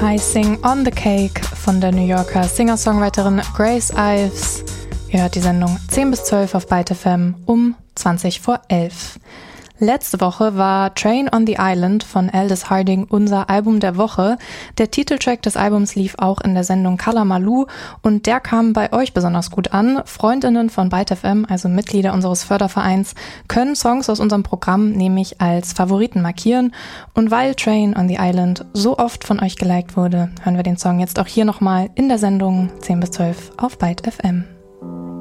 Icing on the Cake von der New Yorker Singer-Songwriterin Grace Ives. Ihr hört die Sendung 10 bis 12 auf Byte FM um 20 vor 11. Letzte Woche war Train on the Island von Aldous Harding unser Album der Woche. Der Titeltrack des Albums lief auch in der Sendung Kala Malu und der kam bei euch besonders gut an. Freundinnen von Byte FM, also Mitglieder unseres Fördervereins, können Songs aus unserem Programm nämlich als Favoriten markieren. Und weil Train on the Island so oft von euch geliked wurde, hören wir den Song jetzt auch hier nochmal in der Sendung 10 bis 12 auf Byte FM.